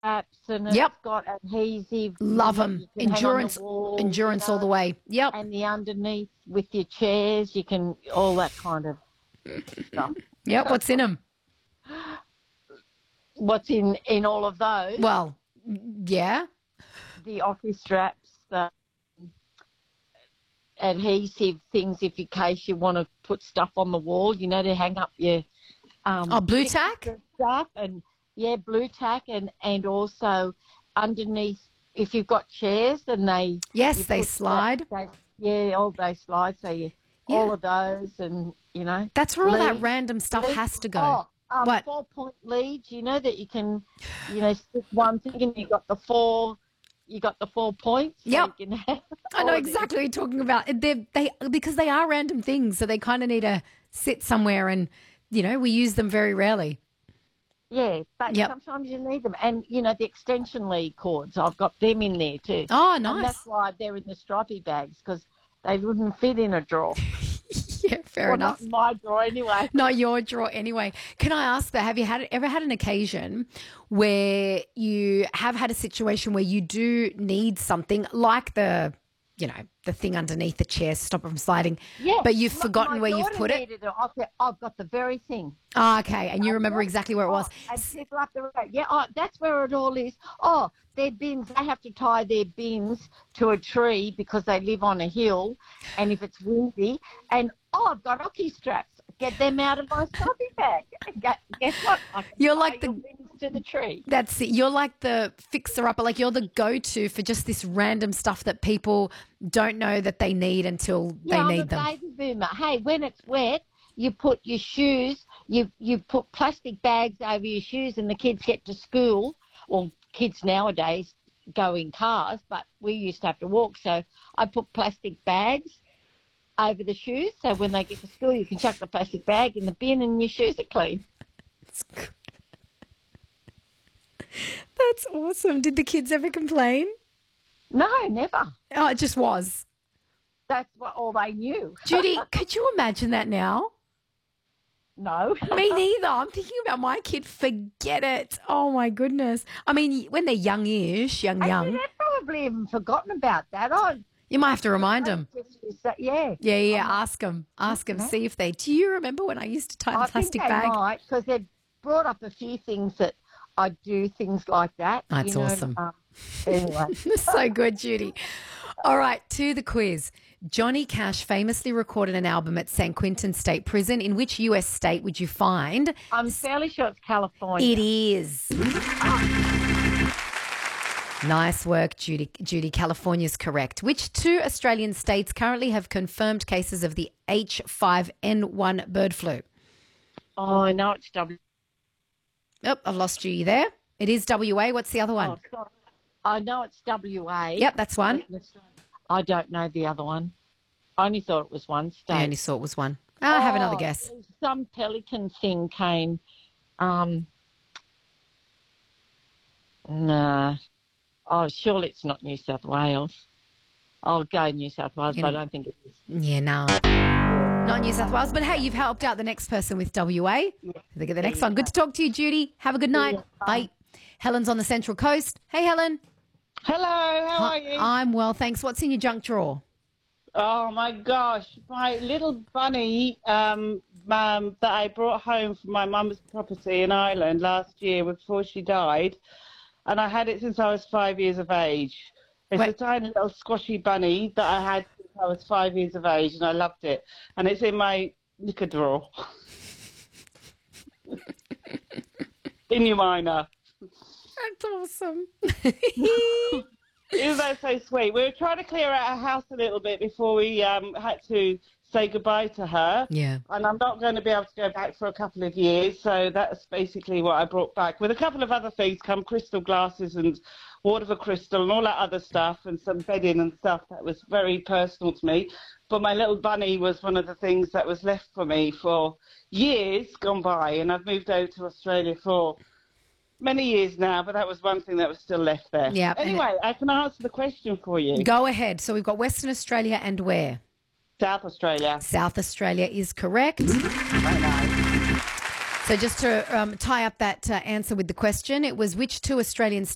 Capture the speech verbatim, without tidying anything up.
Apps and Yep. it's got adhesive. Love You know, them. you can hang on the Endurance, wall, endurance you all the know, way. Yep. and the underneath with your chairs, you can all that kind of stuff. Yep. What's in them? What's in in all of those? Well, yeah. The office straps, the adhesive things, if in case you want to put stuff on the wall, you know, to hang up your um, Oh, blue pictures tack? and stuff, and yeah, blue tack, and and also underneath, if you've got chairs and they Yes, you they put slide. That, they, yeah, all they slide. So you Yeah. all of those, and you know, That's where all that leads- random stuff leads- has to go. Oh, um, What? four point leads. You know that you can, you know, stick one thing and you got the four. You got the four points. So Yep. you can have I know all of it. exactly what you're talking about. They they because they are random things, so they kind of need to sit somewhere, and you know we use them very rarely. Yeah, but Yep. sometimes you need them. And, you know, the extension lead cords, I've got them in there too. Oh, And nice. that's why they're in the stripy bags, because they wouldn't fit in a drawer. Yeah, fair Well, enough. not in my drawer anyway. Not your drawer anyway. Can I ask that? Have you had ever had an occasion where you have had a situation where you do need something like the, you know, the thing underneath the chair to stop it from sliding, Yeah. but you've my- forgotten my where you've daughter put it? needed I've got, I've got the very thing. Oh, okay, and you I remember thought, exactly where it was. Oh, and people up the road. Yeah, oh, that's where it all is. Oh, their bins, they have to tie their bins to a tree because they live on a hill, and if it's windy, and oh, I've got hockey straps. Get them out of my shopping bag. Guess guess what? I can You're tie like the- your bins to the tree. That's it. You're like the fixer-upper. Like you're the go-to for just this random stuff that people don't know that they need until Yeah, they I'm need a them. baby boomer. Hey, when it's wet, you put your shoes, you you put plastic bags over your shoes, and the kids get to school. Well, kids nowadays go in cars, but we used to have to walk. So I put plastic bags over the shoes, so when they get to school, you can chuck the plastic bag in the bin, and your shoes are clean. That's awesome. Did the kids ever complain? No, never. Oh, it just was. That's what all they knew. Judy, could you imagine that now? No. Me neither. I'm thinking about my kid. Forget it. Oh, my goodness. I mean, when they're youngish, young, Actually, young, they've probably even forgotten about that. Oh, you might have to remind them. yeah. Yeah, yeah. Ask them. Ask them. See if they. Do you remember when I used to tie I the plastic think they bag? might, because they've brought up a few things that I do things like that. That's you know, awesome. Um, anyway, So good, Judy. All right, to the quiz. Johnny Cash famously recorded an album at San Quentin State Prison. In which U S state would you find? I'm fairly sure it's California. It is. Nice work, Judy. Judy, California's correct. Which two Australian states currently have confirmed cases of the H five N one bird flu? Oh, I know it's W. Oh, I've lost you there. It is W A. What's the other one? Oh, sorry. I know it's W A. Yep, that's one. I don't know the other one. I only thought it was one state. I only saw it was one. I'll have another Oh, guess. Some pelican thing came. Um, nah. Oh, surely it's not New South Wales. I'll go New South Wales, You but I know- don't think it is. Yeah, no. Not New South Wales, but hey, you've helped out the next person with W A. They get the next one. Good to talk to you, Judy. Have a good night. Bye. Helen's on the Central Coast. Hey, Helen. Hello, how Hi- are you? I'm well, thanks. What's in your junk drawer? Oh my gosh, my little bunny um, um, that I brought home from my mum's property in Ireland last year before she died, and I had it since I was five years of age. It's Wait. a tiny little squashy bunny that I had since I was five years of age, and I loved it. And it's in my knicker drawer. In your minor. That's awesome. Isn't that so sweet? We were trying to clear out our house a little bit before we um, had to say goodbye to her. Yeah. And I'm not going to be able to go back for a couple of years, so that's basically what I brought back. With a couple of other things come crystal glasses and water for crystal and all that other stuff and some bedding and stuff that was very personal to me. But my little bunny was one of the things that was left for me for years gone by, and I've moved over to Australia for many years now, but that was one thing that was still left there. Yeah, and Anyway, I can answer the question for you. Go ahead. So we've got Western Australia and where? South Australia. South Australia is correct. So just to um, tie up that uh, answer with the question, it was which two Australian states